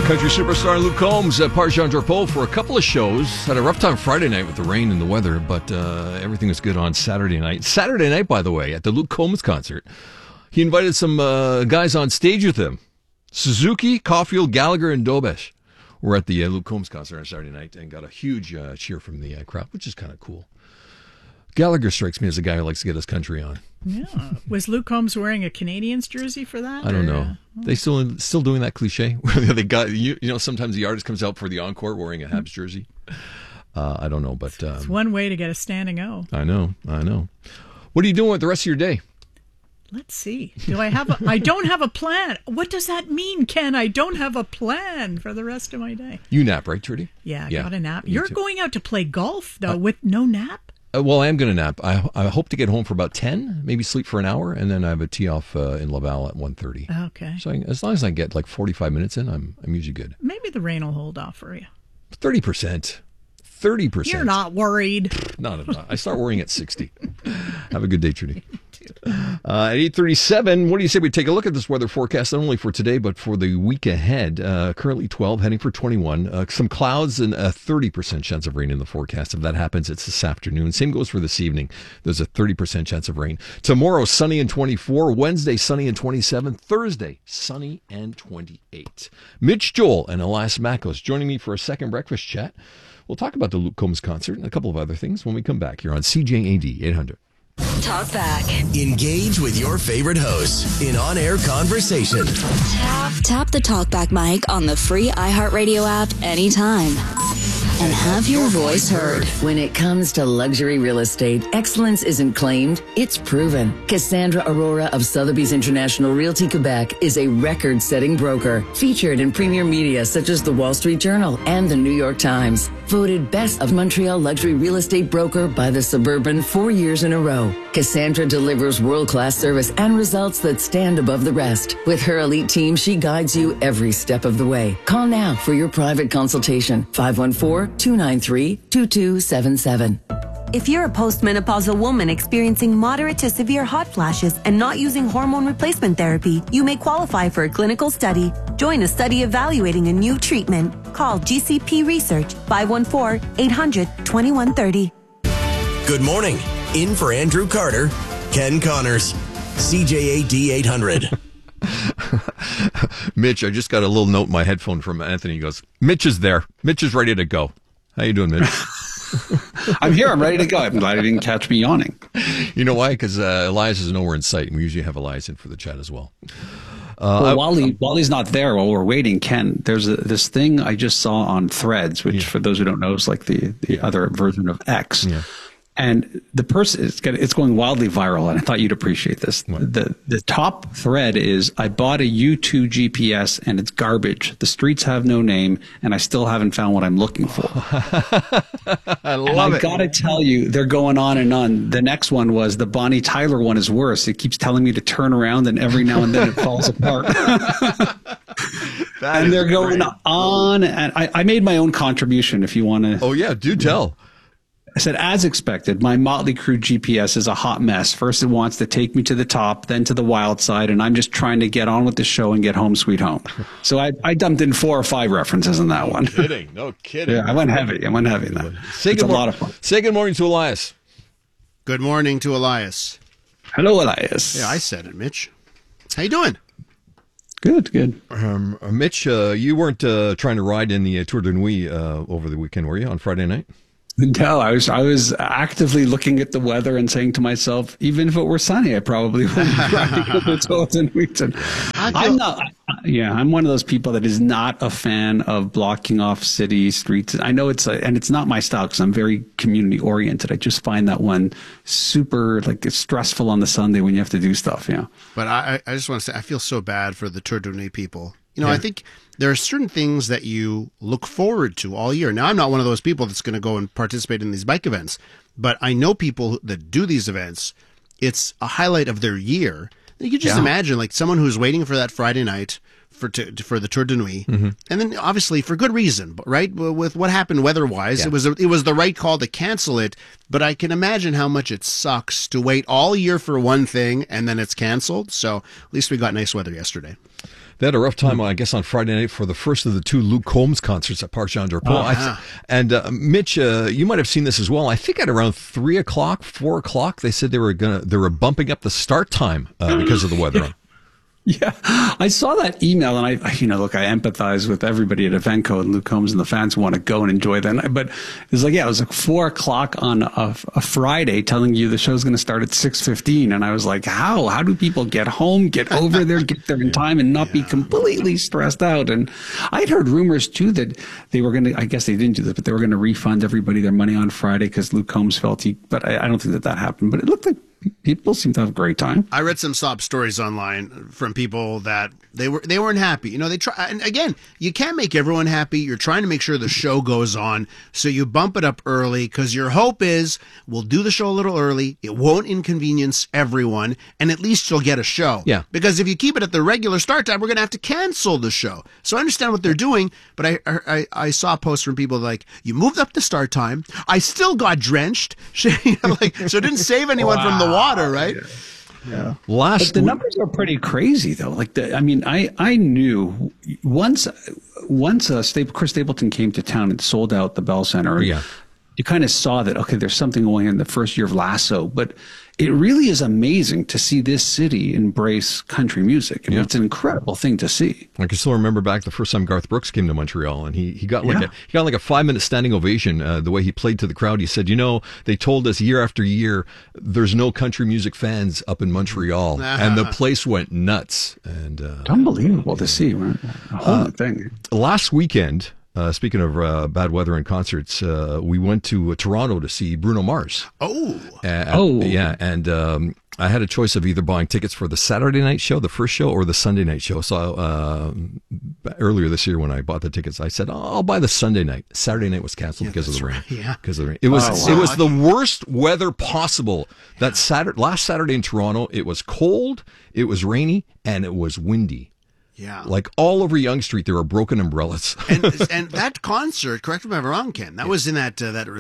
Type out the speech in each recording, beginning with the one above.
Country superstar Luke Combs at Parc Jean Drapeau for a couple of shows. Had a rough time Friday night with the rain and the weather, but everything was good on Saturday night. Saturday night, by the way, at the Luke Combs concert, he invited some guys on stage with him. Suzuki, Caulfield, Gallagher, and Dobesh were at the Luke Combs concert on Saturday night and got a huge cheer from the crowd, which is kind of cool. Gallagher strikes me as a guy who likes to get his country on. Yeah. Was Luke Combs wearing a Canadiens jersey for that? I don't know. They still doing that cliche? They got sometimes the artist comes out for the encore wearing a Habs jersey. I don't know, but it's one way to get a standing O. I know. What are you doing with the rest of your day? Let's see. I don't have a plan. What does that mean, Ken? I don't have a plan for the rest of my day. You nap, right, Trudy? Yeah, got a nap. You're going out to play golf, though, with no nap? Well, I am going to nap. I hope to get home for about 10, maybe sleep for an hour, and then I have a tee off in Laval at 1:30. Okay. So as long as I get like 45 minutes in, I'm usually good. Maybe the rain will hold off for you. 30%. 30%. You're not worried. Not. I start worrying at 60. Have a good day, Trudy. At 8:37, what do you say we take a look at this weather forecast, not only for today, but for the week ahead? Currently 12, heading for 21. Some clouds and a 30% chance of rain in the forecast. If that happens, it's this afternoon. Same goes for this evening. There's a 30% chance of rain. Tomorrow, sunny and 24. Wednesday, sunny and 27. Thursday, sunny and 28. Mitch Joel and Elias Makos joining me for a second breakfast chat. We'll talk about the Luke Combs concert and a couple of other things when we come back here on CJAD 800. Talk back. Engage with your favorite hosts in on-air conversation. Tap the Talkback mic on the free iHeartRadio app anytime. And have your voice heard. When it comes to luxury real estate, excellence isn't claimed, it's proven. Cassandra Aurora of Sotheby's International Realty Quebec is a record-setting broker, featured in premier media such as the Wall Street Journal and the New York Times. Voted Best of Montreal Luxury Real Estate Broker by the Suburban 4 years in a row. Cassandra delivers world-class service and results that stand above the rest. With her elite team, she guides you every step of the way. Call now for your private consultation. 514-293-2277. If you're a postmenopausal woman experiencing moderate to severe hot flashes and not using hormone replacement therapy, you may qualify for a clinical study. Join a study evaluating a new treatment. Call GCP Research 514-800-2130. Good morning. In for Andrew Carter, Ken Connors, CJAD 800. Mitch, I just got a little note in my headphone from Anthony. He goes, Mitch is there. Mitch is ready to go. How you doing, Mitch? I'm here. I'm ready to go. I'm glad you didn't catch me yawning. You know why? Because Elias is nowhere in sight, and we usually have Elias in for the chat as well. While he's not there, while we're waiting, Ken, there's this thing I just saw on Threads, which for those who don't know is like the other version of X. Yeah. And the person, it's going wildly viral, and I thought you'd appreciate this. The top thread is, I bought a U2 GPS and it's garbage. The streets have no name, and I still haven't found what I'm looking for. I love it. I gotta tell you, they're going on and on. The next one was, the Bonnie Tyler one is worse. It keeps telling me to turn around, and every now and then it falls apart. And they're going on, and I made my own contribution if you want to. Oh, yeah, do tell. I said, as expected, my Motley Crue GPS is a hot mess. First, it wants to take me to the top, then to the wild side, and I'm just trying to get on with the show and get home sweet home. So I dumped in 4 or 5 references in that one. No kidding. Yeah, I went heavy in that. It's a lot of fun. Say good morning to Elias. Good morning to Elias. Hello, Elias. Yeah, I said it, Mitch. How you doing? Good. Mitch, you weren't trying to ride in the Tour de Nuit over the weekend, were you, on Friday night? No, I was actively looking at the weather and saying to myself, even if it were sunny, I probably wouldn't be riding the Tour de Nuit. I'm one of those people that is not a fan of blocking off city streets. I know and it's not my style because I'm very community oriented. I just find that one super it's stressful on the Sunday when you have to do stuff. Yeah. But I just want to say, I feel so bad for the Tour de Nuit people. I think there are certain things that you look forward to all year. Now, I'm not one of those people that's going to go and participate in these bike events, but I know people that do these events. It's a highlight of their year. You can just imagine, someone who's waiting for that Friday night for the Tour de Nuit, and then obviously for good reason, right? With what happened weather-wise, it was the right call to cancel it. But I can imagine how much it sucks to wait all year for one thing and then it's canceled. So at least we got nice weather yesterday. They had a rough time, I guess, on Friday night for the first of the 2 Luke Combs concerts at Parc Jean-Drapeau. And Mitch, you might have seen this as well. I think at around 3 o'clock, 4 o'clock, they said they were bumping up the start time because of the weather. Yeah, I saw that email, and I empathize with everybody at Evenco and Luke Combs and the fans who want to go and enjoy that. But it was like 4 o'clock on a Friday, telling you the show's going to start at 6:15, and I was like, how do people get home, get over there, get there in time, and not be completely stressed out? And I'd heard rumors too that they were going to. I guess they didn't do this, but they were going to refund everybody their money on Friday because Luke Combs felt but I don't think that happened. But it looked like people seem to have a great time. I read some sob stories online from people that they weren't happy. They try, and again, you can't make everyone happy. You're trying to make sure the show goes on, so you bump it up early because your hope is we'll do the show a little early. It won't inconvenience everyone, and at least you'll get a show. Yeah. Because if you keep it at the regular start time, we're going to have to cancel the show. So I understand what they're doing, but I saw posts from people like, you moved up the start time. I still got drenched. So it didn't save anyone from the water, right? Yeah. But the numbers are pretty crazy, though. I knew once Chris Stapleton came to town and sold out the Bell Center. Yeah. You kind of saw that, okay, there's something going on in the first year of Lasso, but it really is amazing to see this city embrace country music. It's an incredible thing to see. I can still remember back the first time Garth Brooks came to Montreal, and he got like a 5-minute standing ovation the way he played to the crowd. He said, they told us year after year there's no country music fans up in Montreal, and the place went nuts. And unbelievable to see, right? A whole thing. Last weekend. Speaking of bad weather and concerts, we went to Toronto to see Bruno Mars. Yeah, and I had a choice of either buying tickets for the Saturday night show, the first show, or the Sunday night show. So earlier this year when I bought the tickets, I said, I'll buy the Sunday night. Saturday night was canceled because of the rain. Yeah. Because of the rain. It was the worst weather possible. That last Saturday in Toronto, it was cold, it was rainy, and it was windy. Yeah. Like all over Yonge Street, there were broken umbrellas. and that concert, correct me if I'm wrong, Ken, that was in that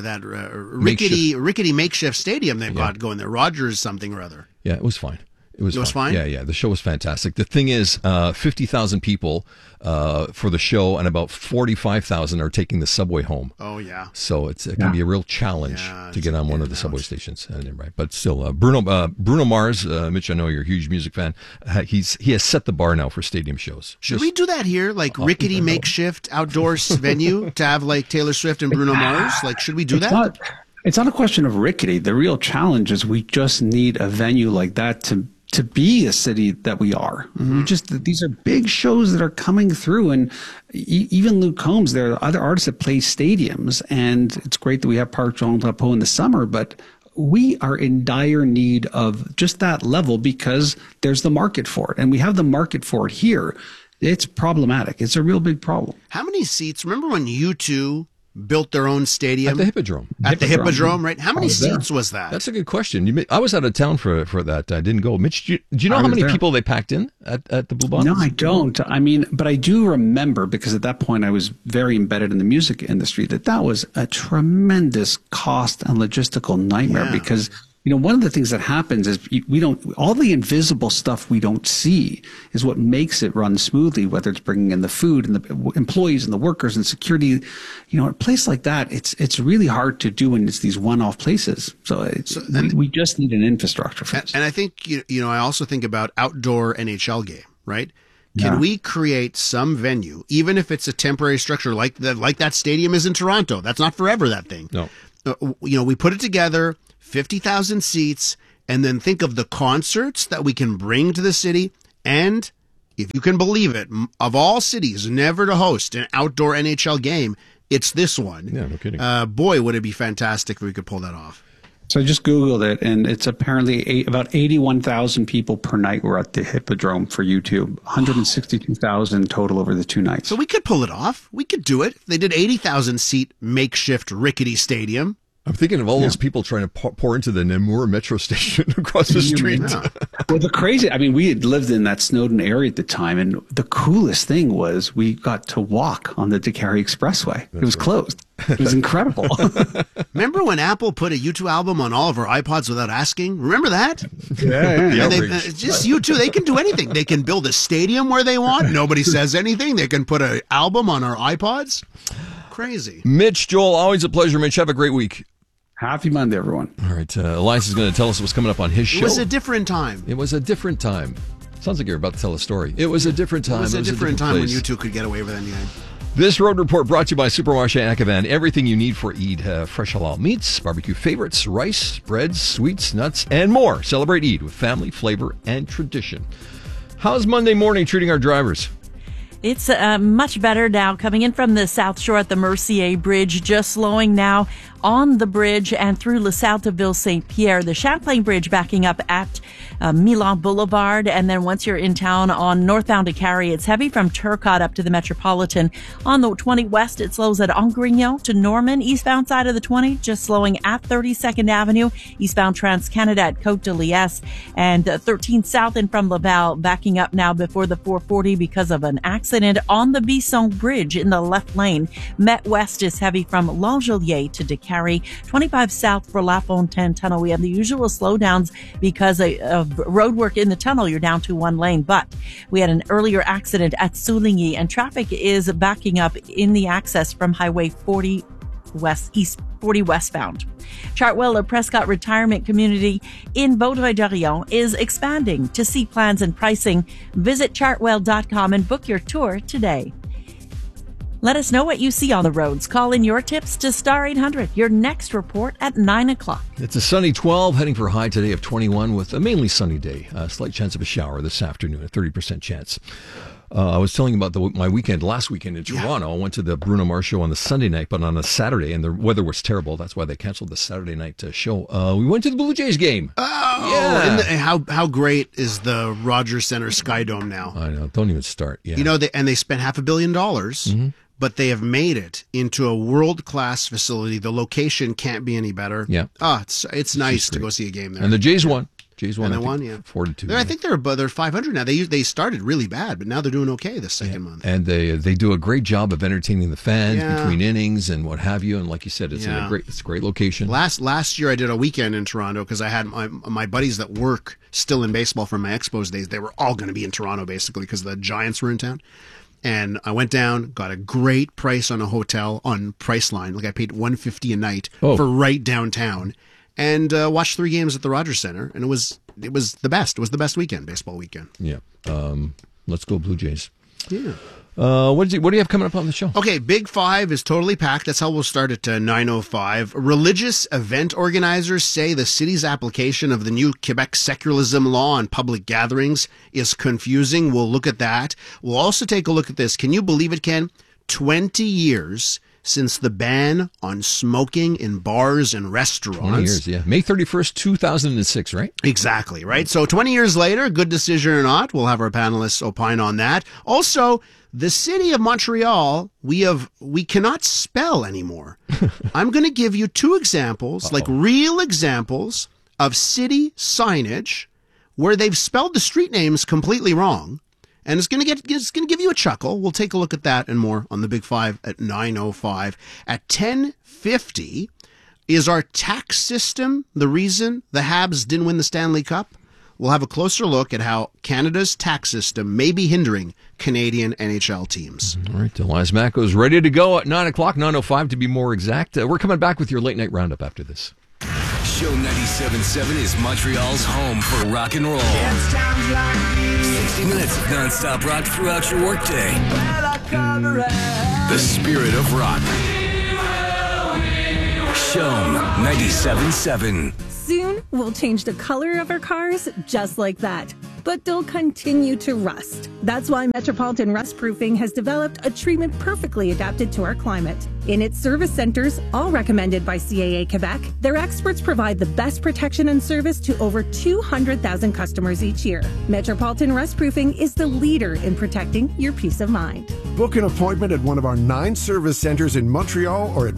rickety makeshift stadium they've got going there, Rogers something or other. Yeah, it was fine. It was fine? Yeah. The show was fantastic. The thing is, 50,000 people for the show, and about 45,000 are taking the subway home. Oh, yeah. So it can be a real challenge to get on one of the subway stations. But still, Bruno Mars, Mitch, I know you're a huge music fan. He has set the bar now for stadium shows. Should we do that here, like rickety makeshift outdoor venue to have like Taylor Swift and Bruno Mars? Like, should we do that? It's not a question of rickety. The real challenge is we just need a venue like that to be a city that we are. Mm-hmm. These are big shows that are coming through, and even Luke Combs, there are other artists that play stadiums, and it's great that we have Parc Jean-Drapeau in the summer, but we are in dire need of just that level because there's the market for it, and we have the market for it here. It's problematic. It's a real big problem. How many seats? Remember when U2 built their own stadium? At the Hippodrome. At the Hippodrome, right? How many seats was that? That's a good question. I was out of town for that. I didn't go. Mitch, do you know how many people they packed in at the Blue Bonnets? No, I don't. But I do remember, because at that point I was very embedded in the music industry, that was a tremendous cost and logistical nightmare because one of the things that happens is all the invisible stuff we don't see is what makes it run smoothly, whether it's bringing in the food and the employees and the workers and security. A place like that, it's really hard to do when it's these one-off places. So we just need an infrastructure for this. And I think, I also think about outdoor NHL game, right? Can we create some venue, even if it's a temporary structure like that stadium is in Toronto? That's not forever, that thing. No. We put it together, 50,000 seats, and then think of the concerts that we can bring to the city. And if you can believe it, of all cities never to host an outdoor NHL game, it's this one. Yeah, no kidding. Boy, would it be fantastic if we could pull that off. So I just Googled it, and it's apparently about 81,000 people per night were at the Hippodrome for YouTube. 162,000 total over the 2 nights. So we could pull it off. We could do it. They did 80,000 seat makeshift rickety stadium. I'm thinking of all those people trying to pour into the Namur metro station across the street. Well, we had lived in that Snowdon area at the time, and the coolest thing was we got to walk on the Décarie Expressway. It was closed. It was incredible. Remember when Apple put a U2 album on all of our iPods without asking? Remember that? Yeah. Just U2, they can do anything. They can build a stadium where they want. Nobody says anything. They can put an album on our iPods. Crazy. Mitch, Joel, always a pleasure. Mitch, have a great week. Happy Monday, everyone. All right. Elias is going to tell us what's coming up on his show. It was a different time. It was a different time. Sounds like you're about to tell a story. It was a different time. It was a different time place. when U2 could get away with anything. This Road Report brought to you by Supermarché Akavan. Everything you need for Eid. Fresh halal meats, barbecue favorites, rice, breads, sweets, nuts, and more. Celebrate Eid with family, flavor, and tradition. How's Monday morning treating our drivers? It's much better now. Coming in from the South Shore at the Mercier Bridge, just slowing now on the bridge and through LaSalle to Ville-Saint-Pierre. The Champlain Bridge backing up at Milan Boulevard. And then once you're in town on northbound Décarie, it's heavy from Turcotte up to the Metropolitan. On the 20 West, it slows at Angrignon to Norman. Eastbound side of the 20, just slowing at 32nd Avenue. Eastbound Trans-Canada at Côte de Liesse. And 13 South and from Laval, backing up now before the 440 because of an accident on the Bisson Bridge in the left lane. Met West is heavy from L'Angelier to Décarie. 25 South for La Fontaine Tunnel. We have the usual slowdowns because of road work in the tunnel. You're down to one lane, but we had an earlier accident at Souligny, and traffic is backing up in the access from Highway 40 westbound. Chartwell, a Prescott retirement community in Vaudreuil-Dorion, is expanding. To see plans and pricing, visit chartwell.com and book your tour today. Let us know what you see on the roads. Call in your tips to Star 800. Your next report at 9 o'clock. It's a sunny 12, heading for a high today of 21 with a mainly sunny day. A slight chance of a shower this afternoon, a 30% chance. I was telling you about my weekend last weekend in Toronto. I went to the Bruno Mars show on the Sunday night, but on a Saturday, and the weather was terrible. That's why they canceled the Saturday night show. We went to the Blue Jays game. Oh, yeah. How great is the Rogers Center Sky Dome now? I know. Don't even start. Yeah. You know, they spent $500 million, but they have made it into a world-class facility. The location can't be any better. Yeah. It's nice to go see a game there. And the Jays won. Jays won. And they won, yeah. 4-2. I think they're 500 now. They started really bad, but now they're doing okay this second month. And they do a great job of entertaining the fans between innings and what have you. And like you said, it's a great location. Last year I did a weekend in Toronto because I had my buddies that work still in baseball from my Expos days. They were all going to be in Toronto basically because the Giants were in town. And I went down, got a great price on a hotel on Priceline. Like I paid $150 a night for right downtown. And watched 3 games at the Rogers Center, and it was the best. It was the best baseball weekend. Yeah. Let's go Blue Jays. Yeah. What do you have coming up on the show? Okay, Big 5 is totally packed. That's how we'll start at 9:05. Religious event organizers say the city's application of the new Quebec secularism law on public gatherings is confusing. We'll look at that. We'll also take a look at this. Can you believe it, Ken? 20 years since the ban on smoking in bars and restaurants. 20 years, yeah. May 31st, 2006, right? Exactly, right? So 20 years later, good decision or not, we'll have our panelists opine on that. Also, the city of Montreal, we cannot spell anymore. I'm going to give you 2 examples, like real examples of city signage where they've spelled the street names completely wrong. And it's going to give you a chuckle. We'll take a look at that and more on the Big 5 at 9:05. At 10:50, is our tax system the reason the Habs didn't win the Stanley Cup? We'll have a closer look at how Canada's tax system may be hindering Canadian NHL teams. All right, Elias Macko is ready to go at 9 o'clock, 9:05 to be more exact. We're coming back with your late night roundup after this. Show 97.7 is Montreal's home for rock and roll. 60 minutes of non-stop rock throughout your workday. The spirit of rock. Show 97.7. Soon, we'll change the color of our cars just like that. But they'll continue to rust. That's why Metropolitan Rust Proofing has developed a treatment perfectly adapted to our climate. In its service centers, all recommended by CAA Quebec, their experts provide the best protection and service to over 200,000 customers each year. Metropolitan Rust Proofing is the leader in protecting your peace of mind. Book an appointment at one of our 9 service centers in Montreal or at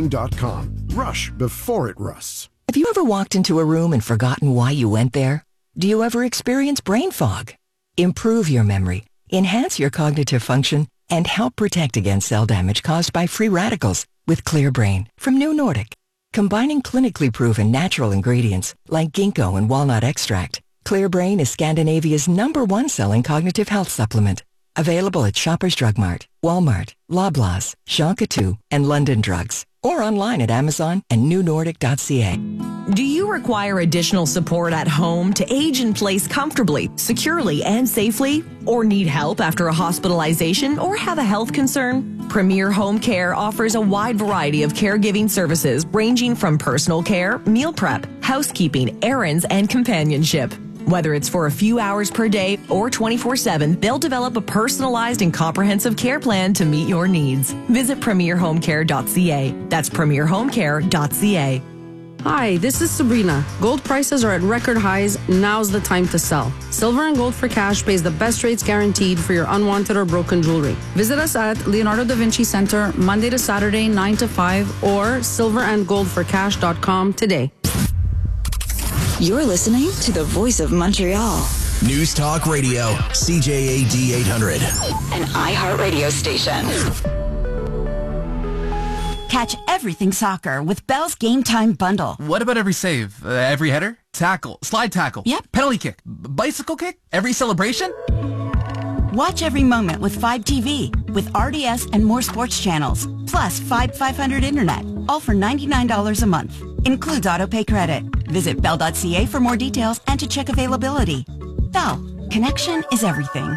rustproofing.com. Rush before it rusts. Have you ever walked into a room and forgotten why you went there? Do you ever experience brain fog? Improve your memory, enhance your cognitive function, and help protect against cell damage caused by free radicals with Clear Brain from New Nordic. Combining clinically proven natural ingredients like ginkgo and walnut extract, Clear Brain is Scandinavia's #1 selling cognitive health supplement. Available at Shoppers Drug Mart, Walmart, Loblaws, Jean Coutu, and London Drugs, or online at Amazon and newnordic.ca. Do you require additional support at home to age in place comfortably, securely, and safely? Or need help after a hospitalization or have a health concern? Premier Home Care offers a wide variety of caregiving services ranging from personal care, meal prep, housekeeping, errands, and companionship. Whether it's for a few hours per day or 24/7, they'll develop a personalized and comprehensive care plan to meet your needs. Visit premierhomecare.ca. That's premierhomecare.ca. Hi, this is Sabrina. Gold prices are at record highs. Now's the time to sell. Silver and Gold for Cash pays the best rates guaranteed for your unwanted or broken jewelry. Visit us at Leonardo da Vinci Center, Monday to Saturday, 9 to 5, or silverandgoldforcash.com today. You're listening to the Voice of Montreal. News Talk Radio, CJAD 800. An iHeartRadio station. Catch everything soccer with Bell's Game Time Bundle. What about every save? Every header? Tackle? Slide tackle? Yep. Penalty kick? Bicycle kick? Every celebration? Watch every moment with 5 TV, with RDS and more sports channels, plus 500 internet, all for $99 a month. Includes autopay credit. Visit bell.ca for more details and to check availability. Bell, connection is everything.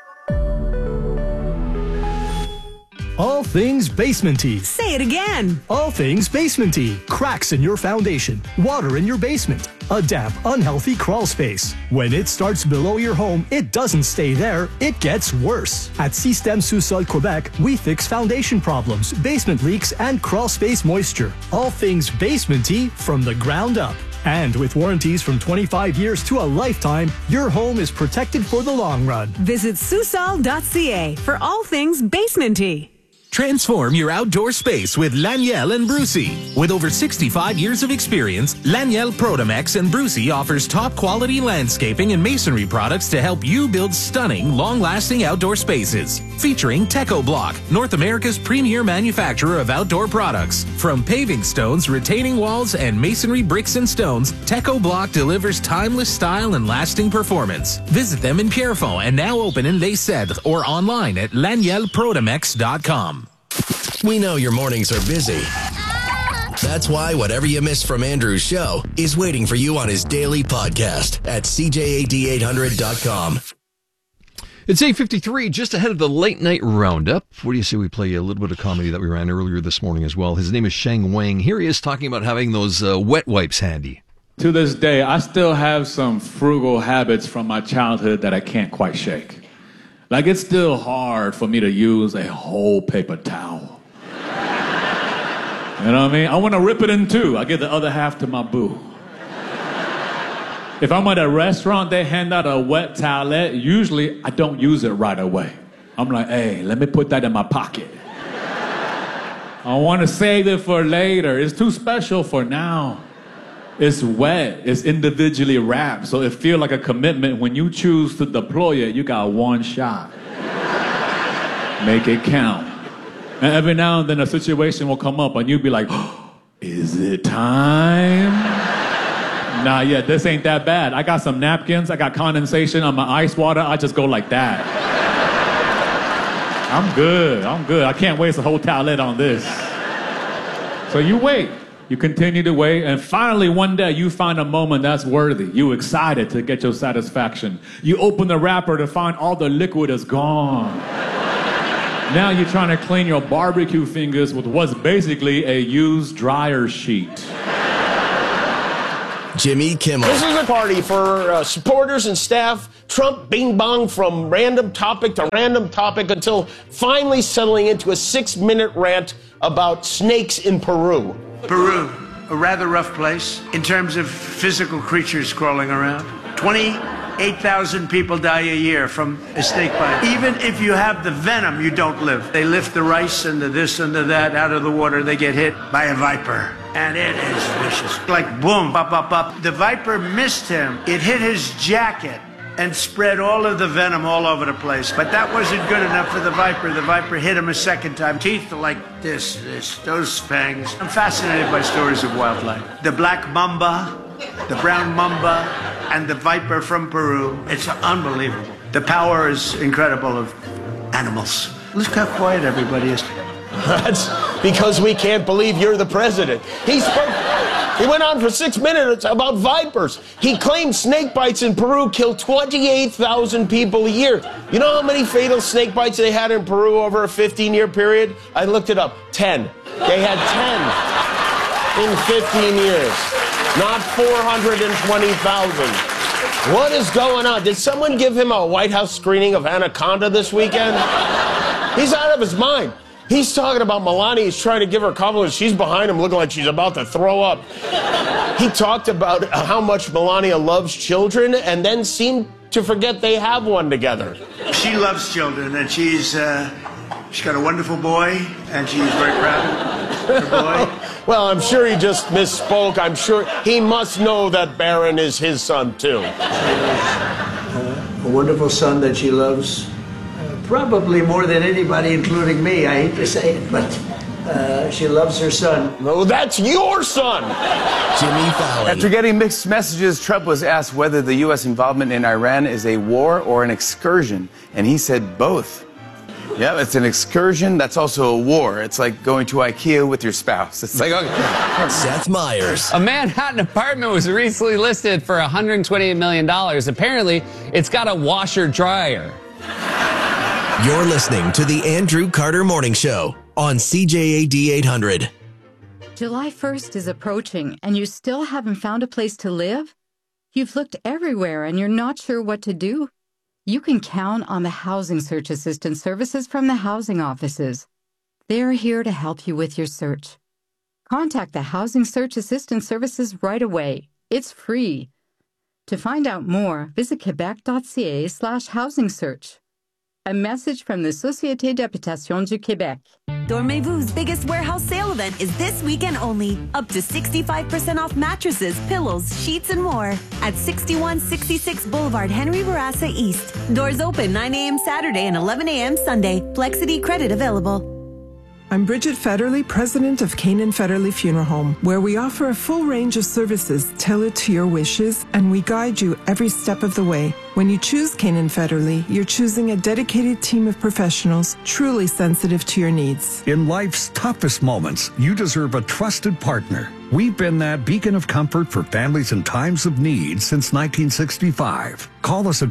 All things basementy. Say it again. All things basementy. Cracks in your foundation. Water in your basement. A damp, unhealthy crawl space. When it starts below your home, it doesn't stay there. It gets worse. At Système Sous-Sol Quebec, we fix foundation problems, basement leaks, and crawl space moisture. All things basementy from the ground up. And with warranties from 25 years to a lifetime, your home is protected for the long run. Visit Susol.ca for all things basementy. Transform your outdoor space with Laniel and Brucey. With over 65 years of experience, Laniel Protomex and Brucey offers top quality landscaping and masonry products to help you build stunning, long-lasting outdoor spaces. Featuring Teco Block, North America's premier manufacturer of outdoor products. From paving stones, retaining walls, and masonry bricks and stones, Teco Block delivers timeless style and lasting performance. Visit them in Pierrefonds and now open in Les Cèdres or online at lanielprotomex.com. We know your mornings are busy. That's why whatever you missed from Andrew's show is waiting for you on his daily podcast at CJAD800.com. It's 8:53, just ahead of the late night roundup. What do you say we play a little bit of comedy that we ran earlier this morning as well? His name is Sheng Wang. Here he is talking about having those wet wipes handy. To this day, I still have some frugal habits from my childhood that I can't quite shake. Like, it's still hard for me to use a whole paper towel. You know what I mean? I want to rip it in two. I give the other half to my boo. If I'm at a restaurant, they hand out a wet towelette. Usually, I don't use it right away. I'm like, hey, let me put that in my pocket. I want to save it for later. It's too special for now. It's wet. It's individually wrapped, so it feels like a commitment. When you choose to deploy it, you got one shot. Make it count. And every now and then a situation will come up and you'll be like, oh, is it time? Nah, yeah, this ain't that bad. I got some napkins. I got condensation on my ice water. I just go like that. I'm good. I can't waste a whole towelette on this. So you wait. You continue to wait, and finally one day you find a moment that's worthy. You excited to get your satisfaction. You open the wrapper to find all the liquid is gone. Now you're trying to clean your barbecue fingers with what's basically a used dryer sheet. Jimmy Kimmel. This is a party for supporters and staff. Trump bing-bong from random topic to random topic until finally settling into a 6-minute rant about snakes in Peru. Peru, a rather rough place in terms of physical creatures crawling around. 28,000 people die a year from a snake bite. Even if you have the venom, you don't live. They lift the rice and the this and the that out of the water. They get hit by a viper. and it is vicious. Like boom, pop, pop, pop. The viper missed him. It hit his jacket and spread all of the venom all over the place. But that wasn't good enough for the viper. The viper hit him a second time. Teeth are like those fangs. I'm fascinated by stories of wildlife. The black mamba, the brown mamba, and the viper from Peru. It's unbelievable. The power is incredible of animals. Look how quiet everybody is. That's because we can't believe you're the president. He went on for 6 minutes about vipers. He claimed snake bites in Peru kill 28,000 people a year. You know how many fatal snake bites they had in Peru over a 15-year period? I looked it up. 10. They had 10 in 15 years. Not 420,000. What is going on? Did someone give him a White House screening of Anaconda this weekend? He's out of his mind. He's talking about Melania. He's trying to give her compliments. She's behind him looking like she's about to throw up. He talked about how much Melania loves children and then seemed to forget they have one together. She loves children, and she's got a wonderful boy, and she's very proud of her boy. Well, I'm sure he just misspoke. I'm sure he must know that Barron is his son, too. A wonderful son that she loves. Probably more than anybody, including me. I hate to say it, but she loves her son. No, that's your son! Jimmy Fallon. After getting mixed messages, Trump was asked whether the U.S. involvement in Iran is a war or an excursion, and he said both. Yeah, it's an excursion. That's also a war. It's like going to IKEA with your spouse. It's like, okay. Seth Meyers. A Manhattan apartment was recently listed for $128 million. Apparently, it's got a washer-dryer. You're listening to the Andrew Carter Morning Show on CJAD 800. July 1st is approaching, and you still haven't found a place to live? You've looked everywhere, and you're not sure what to do? You can count on the Housing Search Assistance services from the housing offices. They're here to help you with your search. Contact the Housing Search Assistance services right away. It's free. To find out more, visit quebec.ca/housing search. A message from the Société d'Habitation du Québec. Dormez-Vous's biggest warehouse sale event is this weekend only. Up to 65% off mattresses, pillows, sheets, and more. At 6166 Boulevard Henry Bourassa East. Doors open 9 a.m. Saturday and 11 a.m. Sunday. Flexity credit available. I'm Bridget Federley, president of Canaan Federley Funeral Home, where we offer a full range of services tailored to your wishes, and we guide you every step of the way. When you choose Canaan Federley, you're choosing a dedicated team of professionals truly sensitive to your needs. In life's toughest moments, you deserve a trusted partner. We've been that beacon of comfort for families in times of need since 1965. Call us at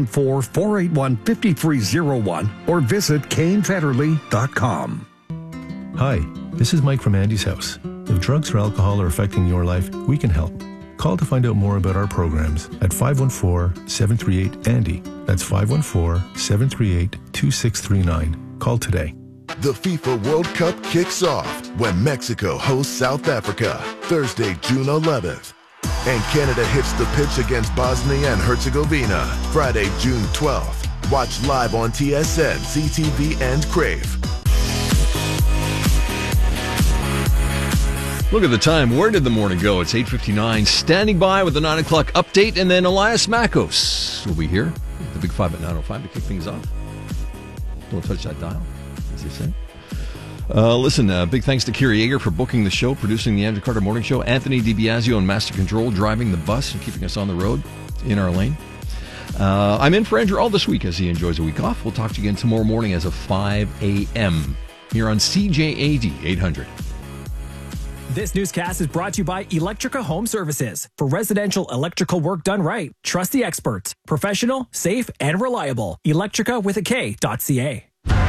514-481-5301 or visit canefederley.com. Hi, this is Mike from Andy's House. If drugs or alcohol are affecting your life, we can help. Call to find out more about our programs at 514-738-ANDY. That's 514-738-2639. Call today. The FIFA World Cup kicks off when Mexico hosts South Africa, Thursday, June 11th. And Canada hits the pitch against Bosnia and Herzegovina, Friday, June 12th. Watch live on TSN, CTV, and Crave. Look at the time. Where did the morning go? It's 8:59. Standing by with the 9 o'clock update, and then Elias Makos will be here. The Big 5 at 9:05 to kick things off. Don't touch that dial, as they say. Listen, big thanks to Kiri Yeager for booking the show, producing the Andrew Carter Morning Show. Anthony DiBiasio and Master Control driving the bus and keeping us on the road in our lane. I'm in for Andrew all this week as he enjoys a week off. We'll talk to you again tomorrow morning as of 5 a.m. here on CJAD 800. This newscast is brought to you by Electrica Home Services. For residential electrical work done right, trust the experts. Professional, safe, and reliable. Electrica with a K.ca.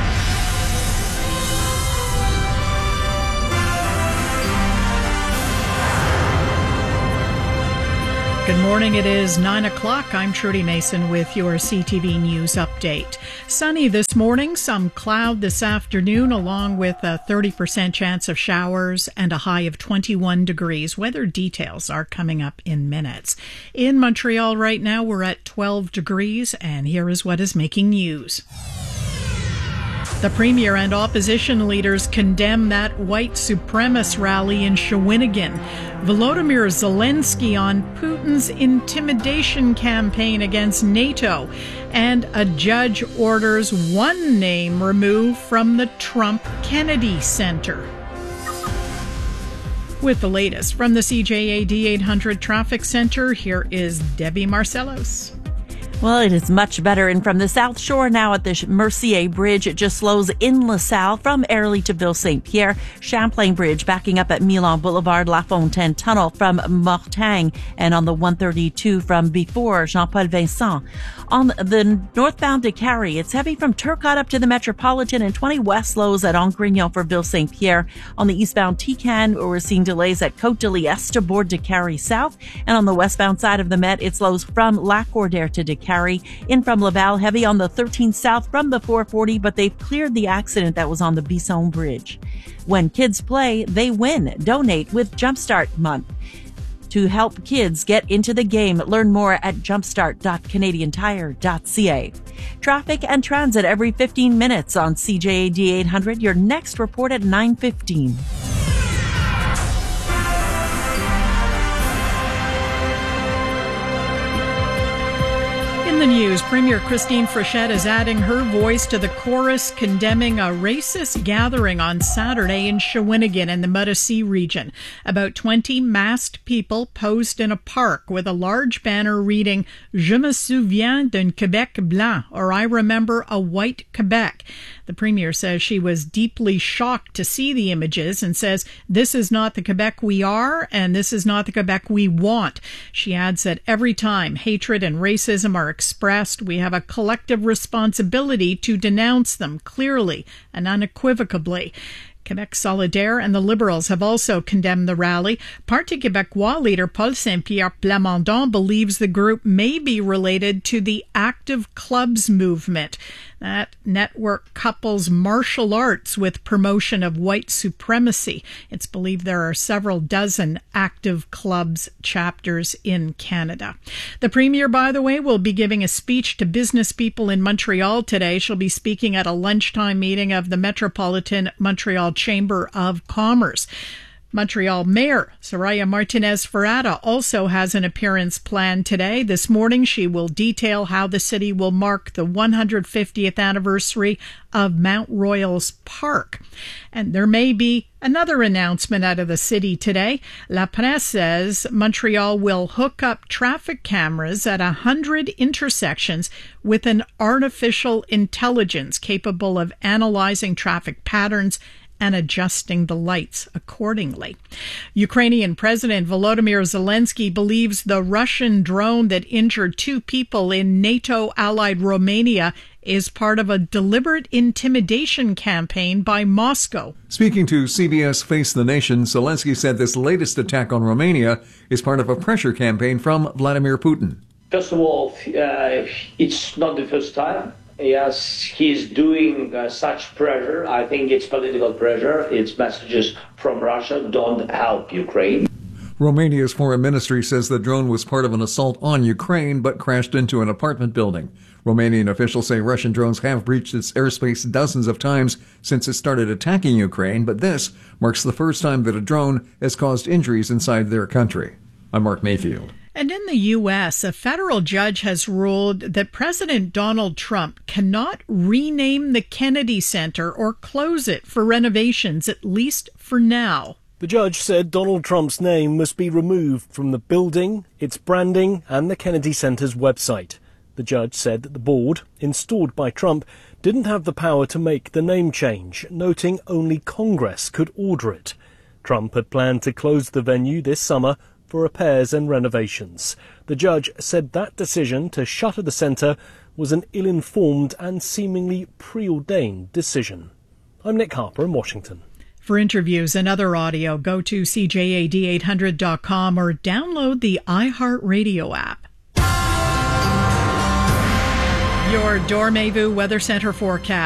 Good morning. It is 9 o'clock. I'm Trudy Mason with your CTV News update. Sunny this morning, some cloud this afternoon, along with a 30% chance of showers and a high of 21 degrees. Weather details are coming up in minutes. In Montreal right now, we're at 12 degrees, and here is what is making news. The Premier and opposition leaders condemn that white supremacist rally in Shawinigan. Volodymyr Zelensky on Putin's intimidation campaign against NATO. And a judge orders one name removed from the Trump Kennedy Center. With the latest from the CJAD 800 Traffic Center, here is Debbie Marcellos. Well, it is much better. And from the South Shore now at the Mercier Bridge, it just slows in LaSalle from Airlie to Ville-St-Pierre. Champlain Bridge backing up at Milan Boulevard, La Fontaine Tunnel from Mortagne, and on the 132 from before Jean-Paul Vincent. On the northbound to Carrie, it's heavy from Turcotte up to the Metropolitan, and 20 west slows at Angrignon for Ville-St-Pierre. On the eastbound Tican, we're seeing delays at Côte de Liesse to Bourg de Carrie South. And on the westbound side of the Met, it slows from Lac-Cordaire to Carrie. In from Laval, heavy on the 13 south from the 440, but they've cleared the accident that was on the Bisson Bridge. When kids play, they win. Donate with Jumpstart Month to help kids get into the game. Learn more at jumpstart.canadiantire.ca. Traffic and transit every 15 minutes on CJAD 800. Your next report at 9:15. In the news, Premier Christine Frechette is adding her voice to the chorus condemning a racist gathering on Saturday in Shawinigan in the Muddisee region. About 20 masked people posed in a park with a large banner reading, "Je me souviens d'un Québec blanc," or "I remember a white Quebec." The Premier says she was deeply shocked to see the images and says, "This is not the Quebec we are, and this is not the Quebec we want." She adds that every time hatred and racism are expressed, we have a collective responsibility to denounce them clearly and unequivocally. Quebec Solidaire and the Liberals have also condemned the rally. Parti Québécois leader Paul Saint-Pierre Plamondon believes the group may be related to the Active Clubs movement. That network couples martial arts with promotion of white supremacy. It's believed there are several dozen Active Clubs chapters in Canada. The Premier, by the way, will be giving a speech to business people in Montreal today. She'll be speaking at a lunchtime meeting of the Metropolitan Montreal Chamber of Commerce. Montreal Mayor Soraya Martinez-Ferrada also has an appearance planned today. This morning, she will detail how the city will mark the 150th anniversary of Mount Royals Park. And there may be another announcement out of the city today. La Presse says Montreal will hook up traffic cameras at 100 intersections with an artificial intelligence capable of analyzing traffic patterns and adjusting the lights accordingly. Ukrainian President Volodymyr Zelensky believes the Russian drone that injured 2 people in NATO-allied Romania is part of a deliberate intimidation campaign by Moscow. Speaking to CBS Face the Nation, Zelensky said this latest attack on Romania is part of a pressure campaign from Vladimir Putin. First of all, it's not the first time. Yes, he's doing such pressure. I think it's political pressure. It's messages from Russia, don't help Ukraine. Romania's foreign ministry says the drone was part of an assault on Ukraine but crashed into an apartment building. Romanian officials say Russian drones have breached its airspace dozens of times since it started attacking Ukraine, but this marks the first time that a drone has caused injuries inside their country. I'm Mark Mayfield. And in the U.S., a federal judge has ruled that President Donald Trump cannot rename the Kennedy Center or close it for renovations, at least for now. The judge said Donald Trump's name must be removed from the building, its branding, and the Kennedy Center's website. The judge said that the board, installed by Trump, didn't have the power to make the name change, noting only Congress could order it. Trump had planned to close the venue this summer for repairs and renovations. The judge said that decision to shutter the centre was an ill-informed and seemingly preordained decision. I'm Nick Harper in Washington. For interviews and other audio, go to CJAD800.com or download the iHeartRadio app. Your Dormevu Weather Center forecast.